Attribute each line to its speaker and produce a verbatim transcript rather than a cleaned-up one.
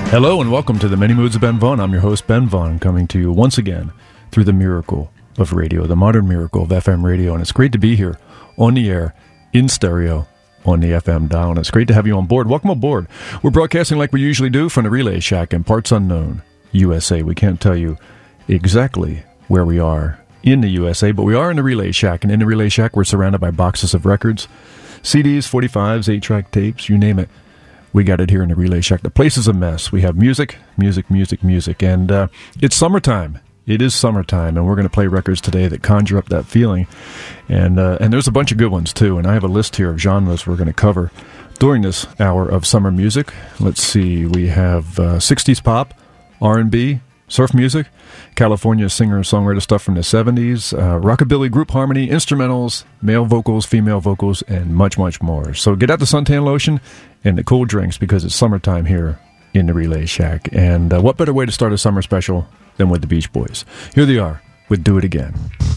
Speaker 1: Hello and welcome to the Many Moods of Ben Vaughn. I'm your host, Ben Vaughn, coming to you once again through the miracle of radio, the modern miracle of F M radio. And it's great to be here on the air, in stereo, on the F M dial. And it's great to have you on board. Welcome aboard. We're broadcasting like we usually do from the Relay Shack in parts unknown, U S A. We can't tell you exactly where we are in the U S A, but we are in the Relay Shack. And in the Relay Shack, we're surrounded by boxes of records, C Ds, forty-fives, eight-track tapes, you name it. We got it here in the Relay Shack. The place is a mess. We have music, music, music, music. And uh, it's summertime. It is summertime, and we're going to play records today that conjure up that feeling. And uh, and there's a bunch of good ones, too. And I have a list here of genres we're going to cover during this hour of summer music. Let's see. We have uh, sixties pop, R and B, surf music, California singer-songwriter stuff from the seventies, uh, rockabilly, group harmony, instrumentals, male vocals, female vocals, and much, much more. So get out the suntan lotion and the cool drinks because it's summertime here in the Relay Shack. And uh, what better way to start a summer special than with the Beach Boys? Here they are with Do It Again.